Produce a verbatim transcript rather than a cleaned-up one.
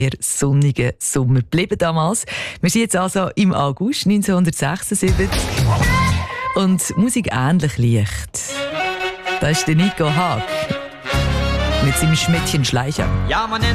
sonnigen Sommer geblieben damals. Wir sind jetzt also im August neunzehnhundertsechsundsiebzig und Musik ähnlich leicht. Da ist der Nico Haag mit seinem Schmidtchen Schleicher. Ja, man